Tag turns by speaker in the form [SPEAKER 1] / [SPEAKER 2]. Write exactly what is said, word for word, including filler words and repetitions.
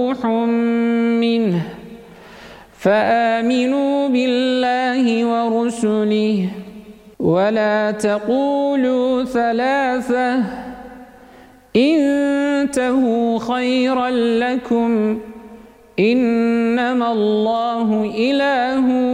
[SPEAKER 1] روح منه فآمنوا بالله ورسله ولا تقولوا ثلاثة انتهوا خيرا لكم إنما الله إله